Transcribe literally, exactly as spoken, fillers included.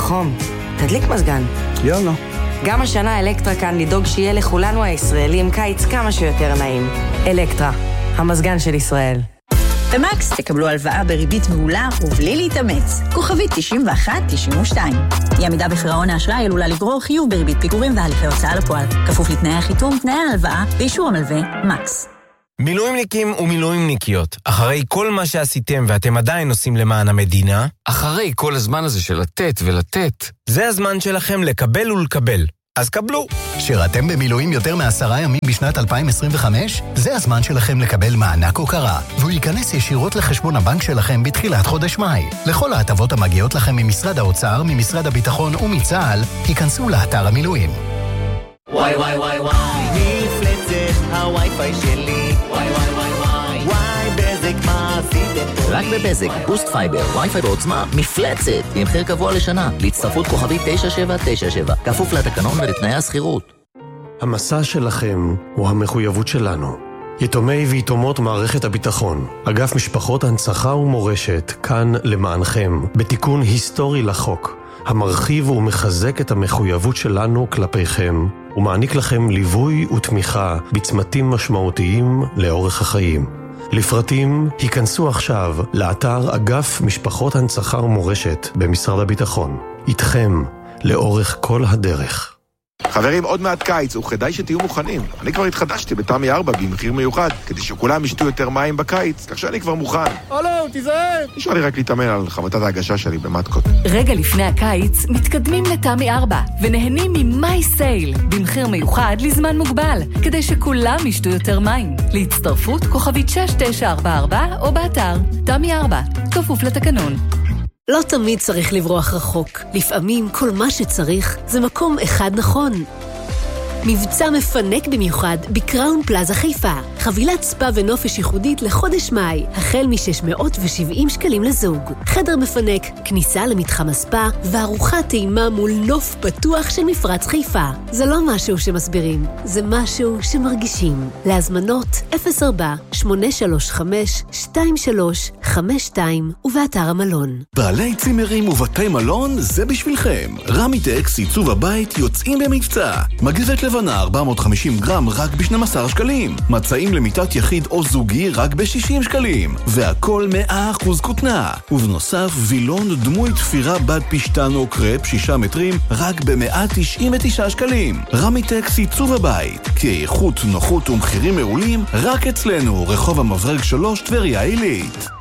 חום. תדליק מזגן. יאללה. גם השנה אלקטרה כאן לדאוג שיהיה לכולנו הישראלים קיץ כמה שיותר נעים. אלקטרה, המזגן של ישראל. במקס תקבלו הלוואה בריבית מעולה ובלי להתאמץ. כוכבית תשעים ואחת תשעים ושתיים. היא עמידה בפירעון האשראי עלולה לגרור חיוב בריבית פיגורים והליכי הוצאה לפועל. כפוף לתנאי החיתום, תנאי ההלוואה ואישור המלווה מקס. מילואימניקים ומילואימניקיות, אחרי כל מה שעשיתם ואתם עדיין עושים למען המדינה, אחרי כל הזמן הזה של לתת ולתת, זה הזמן שלכם לקבל ולקבל. אז קבלו. שירתם במילואים יותר מעשרה ימים בשנת אלפיים עשרים וחמש? זה הזמן שלכם לקבל מענק הוקרה, והוא ייכנס ישירות לחשבון הבנק שלכם בתחילת חודש מאי. לכל ההטבות המגיעות לכם ממשרד האוצר, ממשרד הביטחון ומצה"ל, ייכנסו לאתר המילואים. וואי וואי וואי וואי, מפלצת הווי-פיי שלי. וואי וואי וואי וואי, וואי בזק מה עשיתם? רק בבזק, בוסט פייבר, וי-פיי בעוצמה, מפלצת, עם מחיר קבוע לשנה, להצטרפות כוכבית תשע שבע תשע שבע, כפוף לתקנון ולתנאי השכירות. המסע שלכם הוא המחויבות שלנו. יתומי ויתומות מערכת הביטחון, אגף משפחות הנצחה ומורשת, כאן למענכם, בתיקון היסטורי לחוק, המרחיב ומחזק את המחויבות שלנו כלפיכם, ומעניק לכם ליווי ותמיכה בצמתים משמעותיים לאורך החיים. לפרטים, היכנסו עכשיו לאתר אגף משפחות הנצחה ומורשת במשרד הביטחון. איתכם, לאורך כל הדרך. חברים, עוד מעט קיץ, וכדאי שתהיו מוכנים. אני כבר התחדשתי בתמי ארבע במחיר מיוחד, כדי שכולם ישתו יותר מים בקיץ, כך שאני כבר מוכן. הלו, תיזהר! נשאר לי רק להתאמן על חבטת ההגשה שלי במתקות. רגע לפני הקיץ, מתקדמים לתמי ארבע, ונהנים ממי סייל, במחיר מיוחד לזמן מוגבל, כדי שכולם ישתו יותר מים. להצטרפות, כוכבית שש תשע ארבע ארבע, או באתר, תמי ארבע, כפוף לתקנון. לא תמיד צריך לברוח רחוק. לפעמים כל מה שצריך זה מקום אחד נכון. מבצע מפנק במיוחד בקראון פלאזה חיפה. חבילת ספה ונופש ייחודית לחודש מאי, החל מ-שש מאות ושבעים שקלים לזוג. חדר מפנק, כניסה למתחם הספה, וארוחת טעימה מול נוף פתוח של מפרץ חיפה. זה לא משהו שמסבירים, זה משהו שמרגישים. להזמנות אפס ארבע שמונה שלוש חמש שתיים שלוש חמש שתיים ובאתר המלון. בעלי צימרים ובתי מלון זה בשבילכם. רמיטקס עיצוב הבית יוצאים במבצע. מגבת לבנה ארבע מאות וחמישים גרם רק ב-שנים עשר שקלים. מצעים למיטת יחיד או זוגי רק ב-שישים שקלים. והכל מאה אחוז כותנה. ובנוסף וילון דמוי תפירה בד פשטן או קרפ שישה מטרים רק ב-מאה תשעים ותשעה שקלים. רמיטקס עיצוב הבית. כי איכות, נוחות ומחירים מעולים רק אצלנו. רחוב המברג שלוש טבריה עילית.